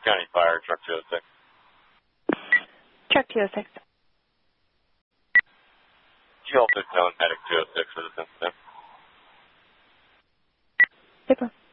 County Fire, Truck 206. Truck 206. GL 6 Medic 206 for this incident. Super.